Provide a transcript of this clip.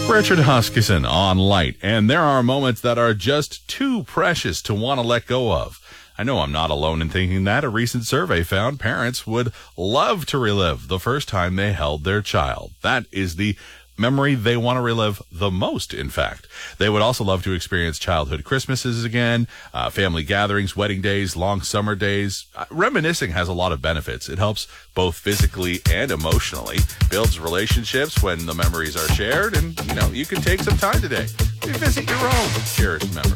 Richard Huskisson on Light, and there are moments that are just too precious to want to let go of. I know I'm not alone in thinking that. A recent survey found parents would love to relive the first time they held their child. That is the memory they want to relive the most, in fact. They would also love to experience childhood Christmases again, family gatherings, wedding days, long summer days. Reminiscing has a lot of benefits. It helps both physically and emotionally, builds relationships when the memories are shared, and, you can take some time today to visit your own cherished memories.